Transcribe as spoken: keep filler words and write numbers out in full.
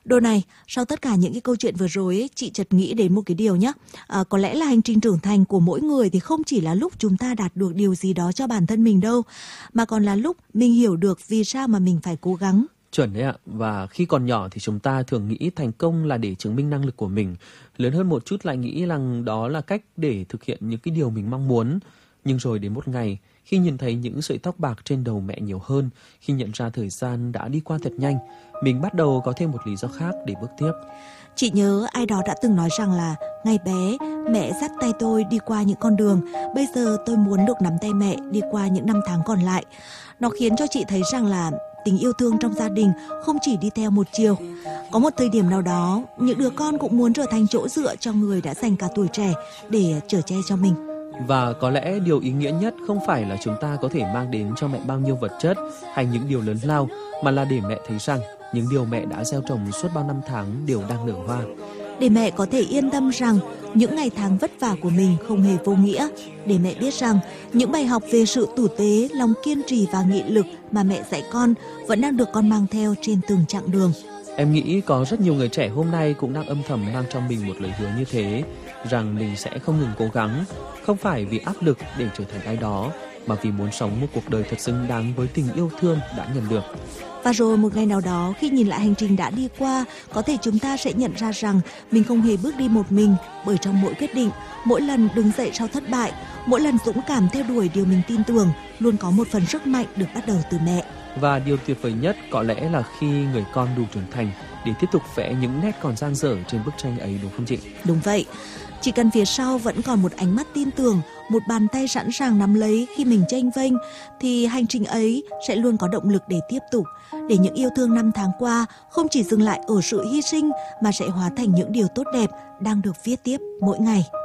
Đồ này, sau tất cả những cái câu chuyện vừa rồi ấy, chị chợt nghĩ đến một cái điều nhé. À, có lẽ là hành trình trưởng thành của mỗi người thì không chỉ là lúc chúng ta đạt được điều gì đó cho bản thân mình đâu, mà còn là lúc mình hiểu được vì sao mà mình phải cố gắng. Chuẩn đấy ạ. Và khi còn nhỏ thì chúng ta thường nghĩ thành công là để chứng minh năng lực của mình. Lớn hơn một chút lại nghĩ rằng đó là cách để thực hiện những cái điều mình mong muốn. Nhưng rồi đến một ngày, khi nhìn thấy những sợi tóc bạc trên đầu mẹ nhiều hơn, khi nhận ra thời gian đã đi qua thật nhanh, mình bắt đầu có thêm một lý do khác để bước tiếp. Chị nhớ ai đó đã từng nói rằng là ngày bé, mẹ dắt tay tôi đi qua những con đường, bây giờ tôi muốn được nắm tay mẹ đi qua những năm tháng còn lại. Nó khiến cho chị thấy rằng là tình yêu thương trong gia đình không chỉ đi theo một chiều. Có một thời điểm nào đó, những đứa con cũng muốn trở thành chỗ dựa cho người đã dành cả tuổi trẻ để chở che cho mình. Và có lẽ điều ý nghĩa nhất không phải là chúng ta có thể mang đến cho mẹ bao nhiêu vật chất hay những điều lớn lao, mà là để mẹ thấy rằng những điều mẹ đã gieo trồng suốt bao năm tháng đều đang nở hoa. Để mẹ có thể yên tâm rằng những ngày tháng vất vả của mình không hề vô nghĩa. Để mẹ biết rằng những bài học về sự tử tế, lòng kiên trì và nghị lực mà mẹ dạy con vẫn đang được con mang theo trên từng chặng đường. Em nghĩ có rất nhiều người trẻ hôm nay cũng đang âm thầm mang trong mình một lời hứa như thế, rằng mình sẽ không ngừng cố gắng, không phải vì áp lực để trở thành ai đó, mà vì muốn sống một cuộc đời thật xứng đáng với tình yêu thương đã nhận được. Và rồi một ngày nào đó, khi nhìn lại hành trình đã đi qua, có thể chúng ta sẽ nhận ra rằng mình không hề bước đi một mình, bởi trong mỗi quyết định, mỗi lần đứng dậy sau thất bại, mỗi lần dũng cảm theo đuổi điều mình tin tưởng, luôn có một phần sức mạnh được bắt đầu từ mẹ. Và điều tuyệt vời nhất có lẽ là khi người con đủ trưởng thành để tiếp tục vẽ những nét còn dang dở trên bức tranh ấy, đúng không chị? Đúng vậy. Chỉ cần phía sau vẫn còn một ánh mắt tin tưởng, một bàn tay sẵn sàng nắm lấy khi mình chênh vênh, thì hành trình ấy sẽ luôn có động lực để tiếp tục, để những yêu thương năm tháng qua không chỉ dừng lại ở sự hy sinh mà sẽ hóa thành những điều tốt đẹp đang được viết tiếp mỗi ngày.